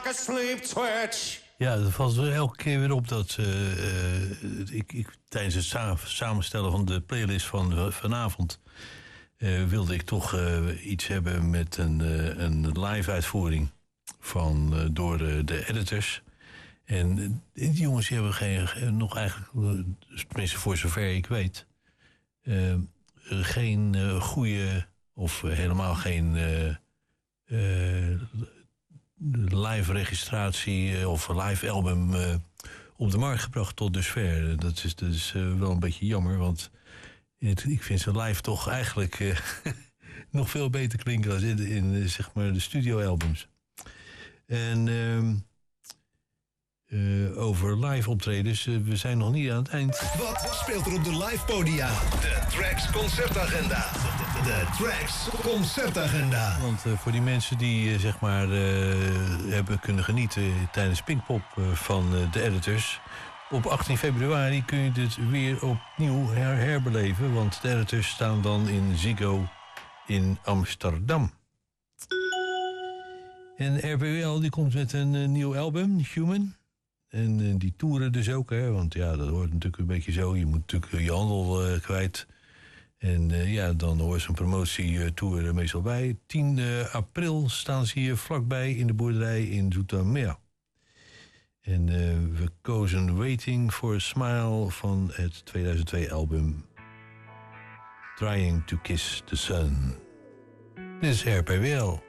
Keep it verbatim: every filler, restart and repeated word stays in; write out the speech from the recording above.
like a sleep twitch. Ja, dat valt er elke keer weer op dat uh, uh, ik, ik tijdens het sa- samenstellen van de playlist van vanavond uh, wilde ik toch uh, iets hebben met een, uh, een live uitvoering van, uh, door uh, de editors. En uh, die jongens die hebben geen, nog eigenlijk, uh, tenminste voor zover ik weet, uh, geen uh, goede of uh, helemaal geen uh, uh, live registratie of live album uh, op de markt gebracht tot dusver. Dat is dus uh, wel een beetje jammer, want het, ik vind ze live toch eigenlijk uh, nog veel beter klinken dan in, in uh, zeg maar de studioalbums. En uh, uh, over live optredens, uh, we zijn nog niet aan het eind. Wat speelt er op de live podia? De Trax Concertagenda. De Trax Concertagenda. Want uh, voor die mensen die uh, zeg maar uh, hebben kunnen genieten tijdens Pinkpop uh, van uh, de editors, op achttien februari kun je dit weer opnieuw her- herbeleven, want de editors staan dan in Ziggo in Amsterdam. En R P W L die komt met een uh, nieuw album, Human. En uh, die toeren dus ook, hè, want ja, dat hoort natuurlijk een beetje zo. Je moet natuurlijk je handel uh, kwijt. En uh, ja, dan hoort zo'n promotietour er meestal bij. tien april staan ze hier vlakbij in de boerderij in Zoetermeer. En uh, we kozen Waiting for a Smile van het tweeduizend twee album Trying to Kiss the Sun. Dit is R P W L.